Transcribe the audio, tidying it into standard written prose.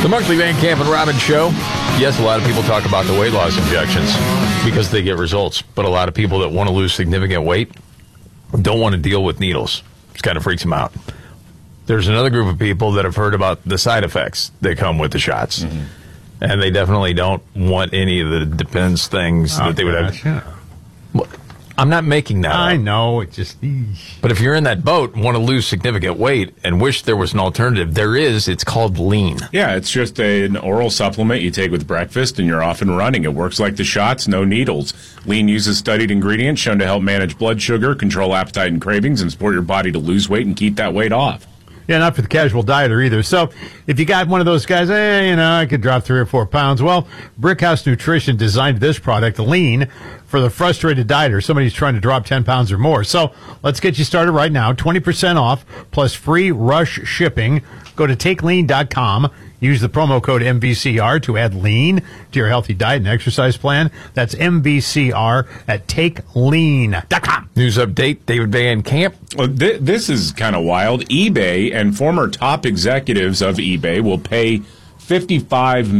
The Markley Van Camp and Robbins Show. Yes, a lot of people talk about the weight loss injections because they get results. But a lot of people that want to lose significant weight don't want to deal with needles. It kind of freaks them out. There's another group of people that have heard about the side effects that come with the shots. Mm-hmm. And they definitely don't want any of the Depends things that they would have. Yeah. Well, I'm not making that I up. know. It just... But if you're in that boat and want to lose significant weight and wish there was an alternative, there is. It's called Lean. Yeah, it's just an oral supplement you take with breakfast, and you're off and running. It works like the shots, no needles. Lean uses studied ingredients shown to help manage blood sugar, control appetite and cravings, and support your body to lose weight and keep that weight off. Yeah, not for the casual dieter either. So if you got one of those guys, I could drop 3 or 4 pounds. Well, Brickhouse Nutrition designed this product, Lean, for the frustrated dieter, somebody who's trying to drop 10 pounds or more. So let's get you started right now. 20% off plus free rush shipping. Go to takelean.com. Use the promo code MVCR to add Lean to your healthy diet and exercise plan. That's MVCR at takelean.com. News update, David Van Camp. Well, this is kind of wild. eBay and former top executives of eBay will pay $55